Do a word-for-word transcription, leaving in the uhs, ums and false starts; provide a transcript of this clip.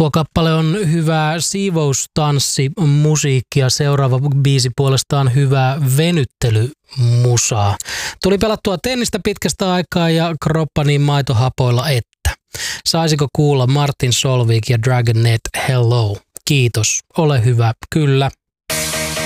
Tuo kappale on hyvää siivoustanssi-musiikkia. Seuraava biisi puolestaan hyvää venyttelymusaa. Tuli pelattua tennistä pitkästä aikaa ja kroppa niin maitohapoilla että. Saisiko kuulla Martin Solveig ja Dragonnet Hello? Kiitos. Ole hyvä. Kyllä.